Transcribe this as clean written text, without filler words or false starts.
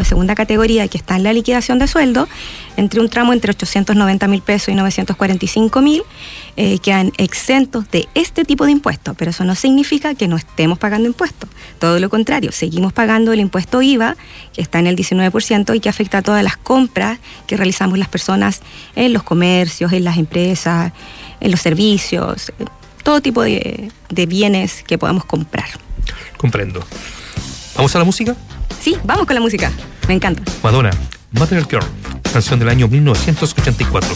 segunda categoría que está en la liquidación de sueldo, entre un tramo entre 890.000 pesos y 945.000, quedan exentos de este tipo de impuestos, pero eso no significa que no estemos pagando impuestos. Todo lo contrario, seguimos pagando el impuesto IVA, que está en el 19% y que afecta a todas las compras que realizamos las personas en los comercios, en las empresas, en los servicios, todo tipo de bienes que podamos comprar. Comprendo. ¿Vamos a la música? Sí, vamos con la música. Me encanta. Madonna, Material Girl, canción del año 1984.